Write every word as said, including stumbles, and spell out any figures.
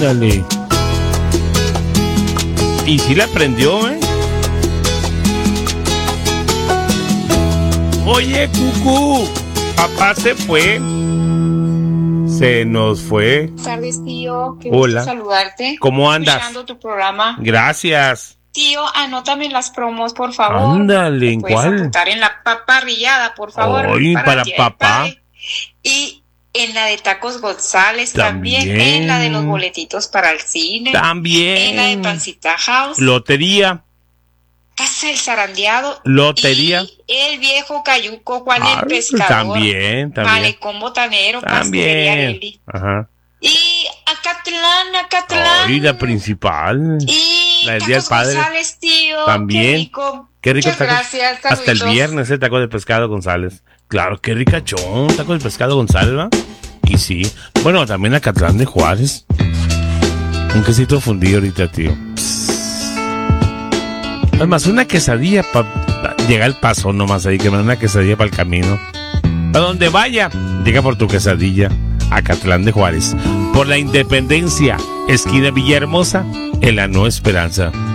Ándale. Y sí la prendió, ¿eh? Oye, Cucú, papá se fue. Se nos fue. Buenas tardes, tío. Qué Hola. gusto saludarte. ¿Cómo andas? Escuchando tu programa. Gracias. Tío, anótame las promos, por favor. Ándale, ¿en puedes cuál? apuntar en la paparrillada, por favor. Ay, para el Día del papá. Padre. Y en la de Tacos González también. También. En la de los boletitos para el cine. También. En la de Pancita House. Lotería. Casa del Zarandeado. Lotería. Y el viejo cayuco Juan Ah, el Pescador. También, también. Malecón Botanero. Pastelería También. Leli. Ajá. Y Acatlán, Acatlán. Ay, la principal. Y La del Día del Tacos Padre. González, tío. También. Qué rico. Qué rico Muchas tacos. gracias, Hasta el saluditos. viernes, ¿eh? Tacos de pescado González. Claro, qué ricachón. Tacos de pescado González, ¿va? Y sí. Bueno, también Acatlán de Juárez. Un quesito fundido ahorita, tío. Además, una quesadilla para llegar al Paso nomás ahí, que me da una quesadilla para el camino. A donde vaya, llega por tu quesadilla. Acatlán de Juárez. Por la Independencia, esquina Villahermosa, en la Nueva Esperanza.